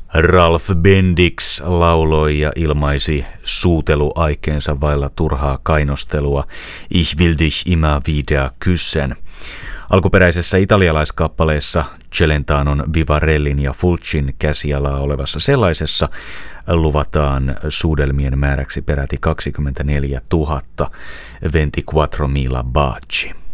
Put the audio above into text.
Ralph Bendix lauloi ja ilmaisi suuteluaikeensa vailla turhaa kainostelua Ich will dich immer wieder küssen. Alkuperäisessä italialaiskappaleessa Celentanon, Vivarellin ja Fulcin käsialaa olevassa sellaisessa luvataan suudelmien määräksi peräti 24 000 24.000 baci.